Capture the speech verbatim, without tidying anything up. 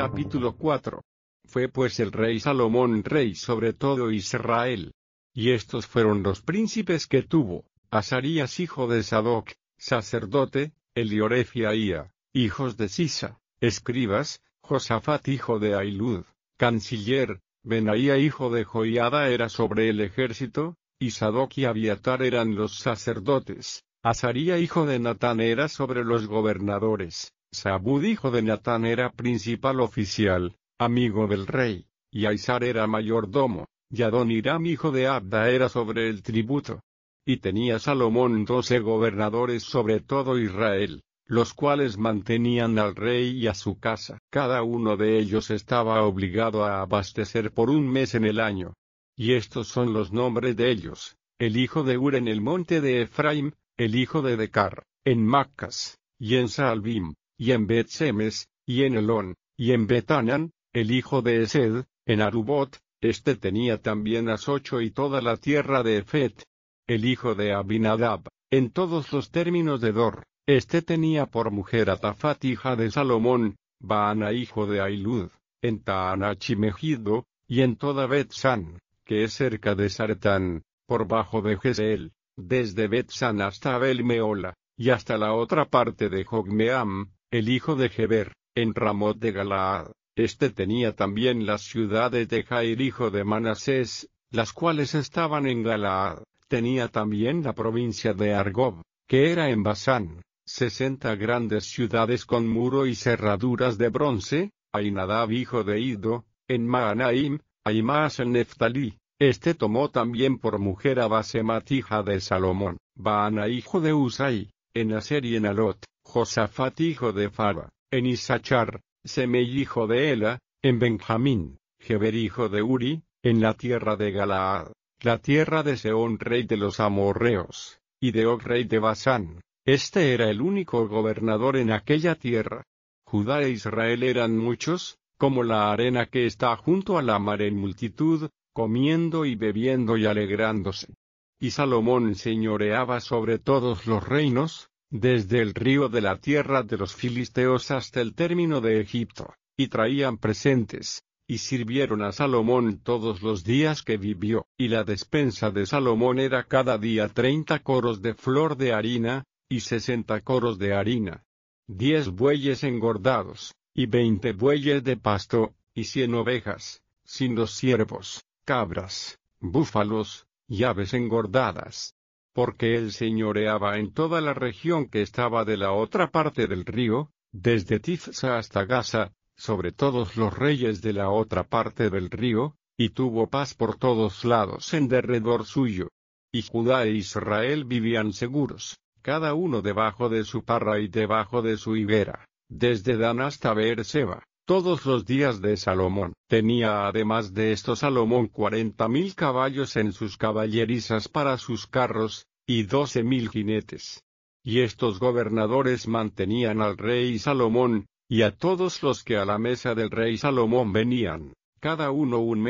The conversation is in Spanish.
Capítulo cuatro. Fue pues el rey Salomón rey sobre todo Israel. Y estos fueron los príncipes que tuvo: Azarías hijo de Sadoc, sacerdote; Elioref y Ahía, hijos de Sisa, escribas; Josafat hijo de Ahilud, canciller; Benaía hijo de Joiada era sobre el ejército; y Sadoc y Abiatar eran los sacerdotes; Azaría hijo de Natán era sobre los gobernadores; Zabud hijo de Natán era principal oficial, amigo del rey; y Aizar era mayordomo; y Adoniram hijo de Abda era sobre el tributo. Y tenía Salomón doce gobernadores sobre todo Israel, los cuales mantenían al rey y a su casa. Cada uno de ellos estaba obligado a abastecer por un mes en el año. Y estos son los nombres de ellos: el hijo de Ur en el monte de Efraim, el hijo de Decar, en Maccas, y en Saalbim, y en Bet-Semes, y en Elón, y en Betanan, el hijo de Esed, en Arubot; este tenía también Asocho y toda la tierra de Efet. El hijo de Abinadab, en todos los términos de Dor; este tenía por mujer a Tafat hija de Salomón; Baana hijo de Ahilud, en Taanach y Megiddo, y en toda Bet-San, que es cerca de Sartán, por bajo de Jezeel, desde Bet-San hasta Abel-Meola, y hasta la otra parte de Jogmeam, el hijo de Geber, en Ramot de Galaad. Este tenía también las ciudades de Jair hijo de Manasés, las cuales estaban en Galaad. Tenía también la provincia de Argob, que era en Basán, sesenta grandes ciudades con muro y cerraduras de bronce; Ainadab hijo de Iddo, en Maanaim; Ahimaas en Neftalí. Este tomó también por mujer a Basemat hija de Salomón; Baana hijo de Usai, en Aser y en Alot; Josafat hijo de Fara, en Isachar; Semei hijo de Ela, en Benjamín; Geber hijo de Uri, en la tierra de Galaad, la tierra de Sehón rey de los amorreos, y de Og rey de Basán. Este era el único gobernador en aquella tierra. Judá e Israel eran muchos, como la arena que está junto a la mar en multitud, comiendo y bebiendo y alegrándose. Y Salomón señoreaba sobre todos los reinos, desde el río de la tierra de los filisteos hasta el término de Egipto, y traían presentes, y sirvieron a Salomón todos los días que vivió. Y la despensa de Salomón era cada día treinta coros de flor de harina, y sesenta coros de harina; diez bueyes engordados, y veinte bueyes de pasto, y cien ovejas, sin los ciervos, cabras, búfalos, y aves engordadas. Porque él señoreaba en toda la región que estaba de la otra parte del río, desde Tifsa hasta Gaza, sobre todos los reyes de la otra parte del río, y tuvo paz por todos lados en derredor suyo. Y Judá e Israel vivían seguros, cada uno debajo de su parra y debajo de su higuera, desde Dan hasta Beerseba, todos los días de Salomón. Tenía además de esto Salomón cuarenta mil caballos en sus caballerizas para sus carros, y doce mil jinetes. Y estos gobernadores mantenían al rey Salomón, y a todos los que a la mesa del rey Salomón venían, cada uno un mes